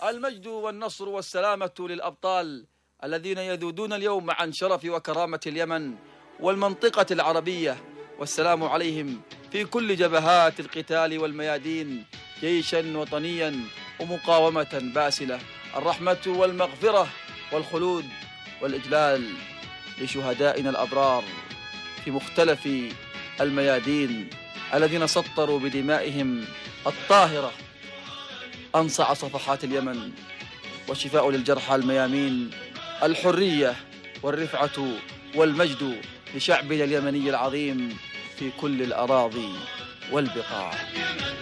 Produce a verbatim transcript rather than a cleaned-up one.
المجد والنصر والسلامة للأبطال الذين يذودون اليوم عن شرف وكرامة اليمن والمنطقة العربية، والسلام عليهم في كل جبهات القتال والميادين، جيشا وطنيا ومقاومة باسلة. الرحمة والمغفرة والخلود والإجلال لشهدائنا الأبرار في مختلف الميادين الذين سطروا بدمائهم الطاهرة أنصع صفحات اليمن، والشفاء للجرحى الميامين. الحرية والرفعة والمجد لشعبنا اليمني العظيم في كل الأراضي والبقاع.